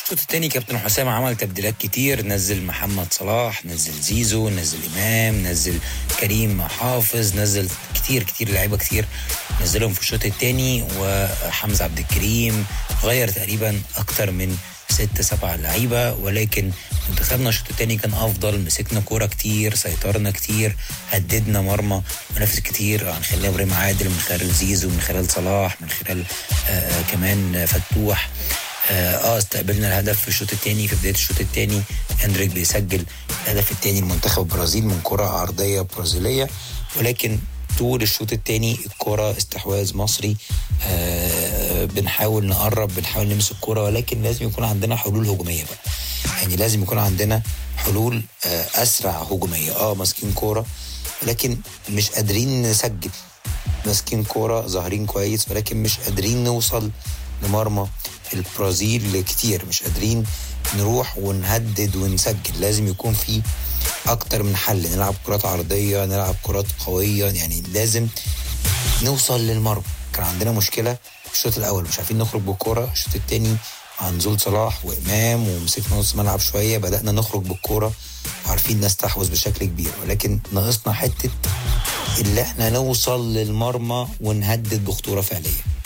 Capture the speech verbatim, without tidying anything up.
الشوط التاني كابتن حسام عمل تبديلات كتير، نزل محمد صلاح، نزل زيزو، نزل إمام، نزل كريم حافظ، نزل كتير كتير لعيبة كتير نزلهم في الشوط التاني، وحمزة عبد الكريم غير تقريبا أكتر من ست سبع لعيبة. ولكن منتخبنا الشوط التاني كان أفضل، مسكنا كورة كتير، سيطرنا كتير، هددنا مرمى منافس كتير عن خلال إبراهيم عادل، من خلال زيزو، من خلال صلاح، من خلال آه كمان فتوح. اه استقبلنا الهدف في الشوط الثاني. في بدايه الشوط الثاني اندريك بيسجل الهدف الثاني لمنتخب البرازيل من كره عرضيه برازيليه، ولكن طول الشوط الثاني الكره استحواذ مصري. آه بنحاول نقرب، بنحاول نمسك الكره، ولكن لازم يكون عندنا حلول هجوميه بقى. يعني لازم يكون عندنا حلول آه اسرع هجوميه. اه ماسكين كوره ولكن مش قادرين نسجل، ماسكين كوره ظاهرين كويس ولكن مش قادرين نوصل لمرمى البرازيل كتير، مش قادرين نروح ونهدد ونسجل. لازم يكون في اكتر من حل، نلعب كرات عرضية، نلعب كرات قوية، يعني لازم نوصل للمرمى. كان عندنا مشكلة في الشوط الاول، مش عارفين نخرج بالكرة. الشوط الثاني مع نزول صلاح وامام ومسكنا نص ملعب شوية، بدأنا نخرج بالكرة وعارفين نستحوذ بشكل كبير، ولكن ناقصنا حتة اللي احنا نوصل للمرمى ونهدد بخطورة فعلية.